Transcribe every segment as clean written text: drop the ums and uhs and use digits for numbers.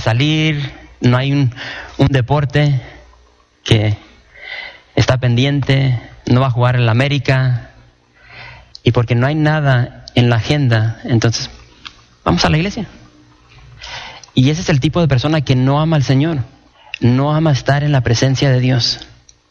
salir, no hay un deporte que está pendiente, no va a jugar en la América, y porque no hay nada en la agenda, entonces vamos a la iglesia. Y ese es el tipo de persona que no ama al Señor, no ama estar en la presencia de Dios.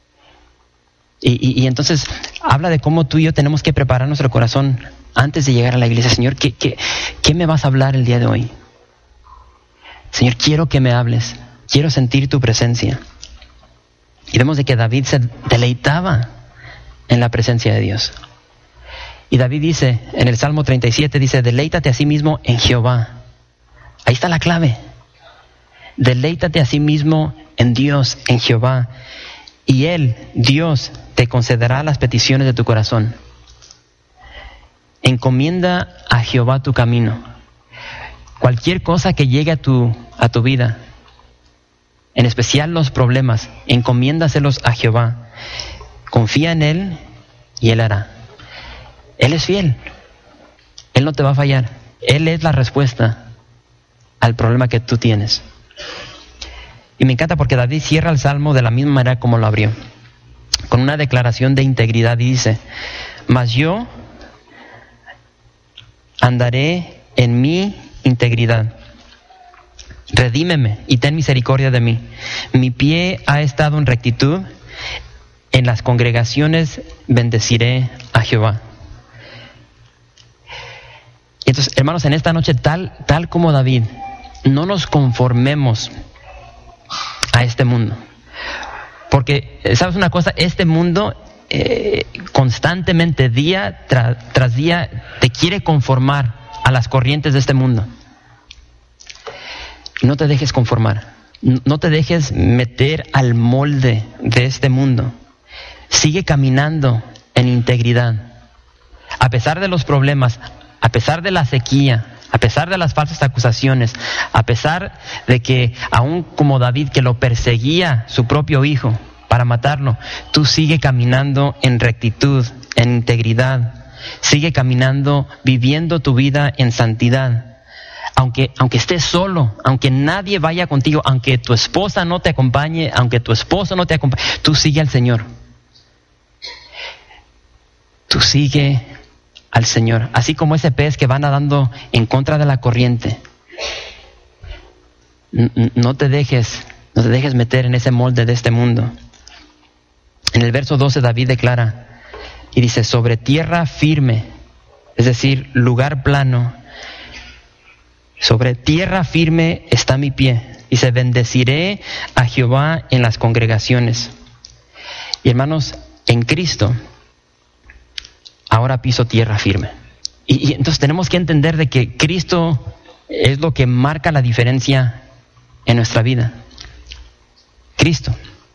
Y entonces habla de cómo tú y yo tenemos que preparar nuestro corazón antes de llegar a la iglesia. Señor, ¿qué me vas a hablar el día de hoy? Señor, quiero que me hables, quiero sentir tu presencia. Y vemos de que David se deleitaba en la presencia de Dios. Y David dice, en el Salmo 37, dice, deleítate a sí mismo en Jehová. Ahí está la clave. Deleítate a sí mismo en Dios, en Jehová. Y Él, Dios, te concederá las peticiones de tu corazón. Encomienda a Jehová tu camino. Cualquier cosa que llegue a tu vida, en especial los problemas, encomiéndaselos a Jehová. Confía en Él y Él hará. Él es fiel. Él no te va a fallar. Él es la respuesta al problema que tú tienes. Y me encanta porque David cierra el Salmo de la misma manera como lo abrió, con una declaración de integridad, y dice, mas yo andaré en mi integridad. Redímeme y ten misericordia de mí. Mi pie ha estado en rectitud. En las congregaciones bendeciré a Jehová. Entonces, hermanos, en esta noche, tal como David, no nos conformemos a este mundo. Porque, ¿sabes una cosa? Este mundo constantemente, día tras día, te quiere conformar a las corrientes de este mundo. No te dejes conformar. No te dejes meter al molde de este mundo. Sigue caminando en integridad. A pesar de los problemas, a pesar de la sequía, a pesar de las falsas acusaciones, a pesar de que, aún como David, que lo perseguía su propio hijo para matarlo, tú sigue caminando en rectitud, en integridad. Sigue caminando, viviendo tu vida en santidad. Aunque estés solo, aunque nadie vaya contigo, aunque tu esposa no te acompañe, aunque tu esposo no te acompañe, tú sigue al Señor. Tú sigue al Señor. Así como ese pez que va nadando en contra de la corriente. No te dejes meter en ese molde de este mundo. En el verso 12 David declara y dice, sobre tierra firme, es decir, lugar plano, sobre tierra firme está mi pie. Dice, bendeciré a Jehová en las congregaciones. Y hermanos, en Cristo, ahora piso tierra firme. Y entonces tenemos que entender de que Cristo es lo que marca la diferencia en nuestra vida. Cristo.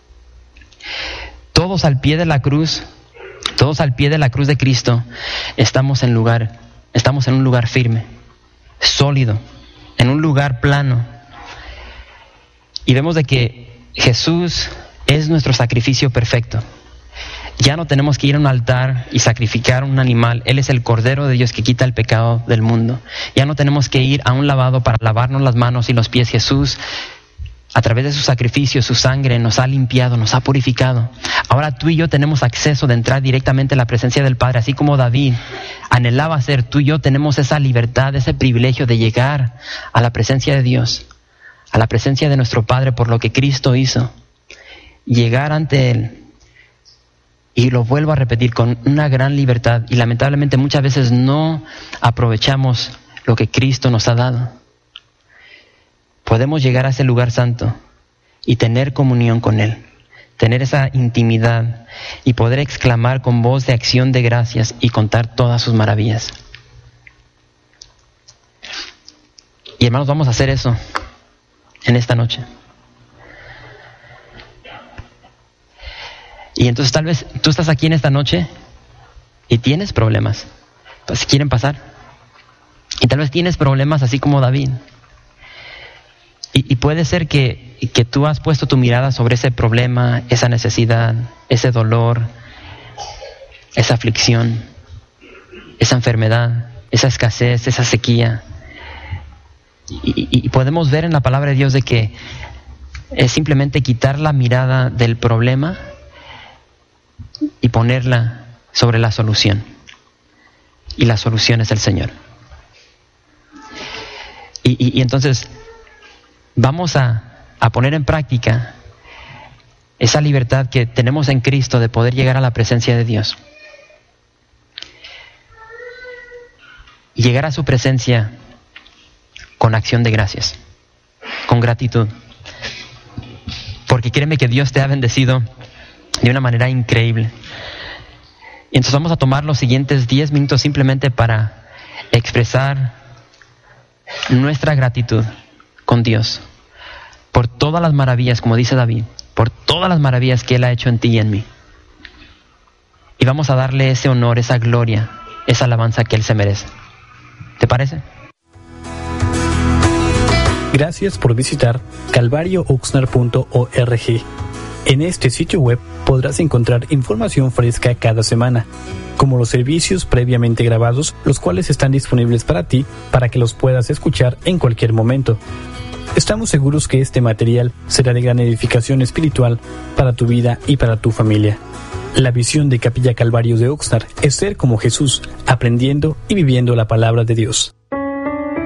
Todos al pie de la cruz de Cristo, estamos en un lugar firme, sólido, en un lugar plano. Y vemos de que Jesús es nuestro sacrificio perfecto. Ya no tenemos que ir a un altar y sacrificar un animal. Él es el Cordero de Dios que quita el pecado del mundo. Ya no tenemos que ir a un lavado para lavarnos las manos y los pies. Jesús, a través de su sacrificio, su sangre, nos ha limpiado, nos ha purificado. Ahora tú y yo tenemos acceso de entrar directamente a la presencia del Padre. Así como David anhelaba ser, tú y yo tenemos esa libertad, ese privilegio de llegar a la presencia de Dios, a la presencia de nuestro Padre por lo que Cristo hizo. Llegar ante Él. Y lo vuelvo a repetir, con una gran libertad. Y lamentablemente muchas veces no aprovechamos lo que Cristo nos ha dado. Podemos llegar a ese lugar santo y tener comunión con Él, tener esa intimidad y poder exclamar con voz de acción de gracias y contar todas sus maravillas. Y hermanos, vamos a hacer eso en esta noche. Y entonces tal vez tú estás aquí en esta noche y tienes problemas, pues quieren pasar. Y tal vez tienes problemas así como David. Y puede ser que tú has puesto tu mirada sobre ese problema, esa necesidad, ese dolor, esa aflicción, esa enfermedad, esa escasez, esa sequía. Y podemos ver en la palabra de Dios de que es simplemente quitar la mirada del problema y ponerla sobre la solución. Y la solución es el Señor. Y entonces vamos a poner en práctica esa libertad que tenemos en Cristo de poder llegar a la presencia de Dios. Y llegar a su presencia con acción de gracias, con gratitud. Porque créeme que Dios te ha bendecido de una manera increíble. Y entonces vamos a tomar los siguientes 10 minutos simplemente para expresar nuestra gratitud con Dios por todas las maravillas, como dice David, por todas las maravillas que Él ha hecho en ti y en mí. Y vamos a darle ese honor, esa gloria, esa alabanza que Él se merece. ¿Te parece? Gracias por visitar calvariooxnard.org. En este sitio web podrás encontrar información fresca cada semana, como los servicios previamente grabados, los cuales están disponibles para ti, para que los puedas escuchar en cualquier momento. Estamos seguros que este material será de gran edificación espiritual para tu vida y para tu familia. La visión de Capilla Calvario de Oxnard es ser como Jesús, aprendiendo y viviendo la palabra de Dios.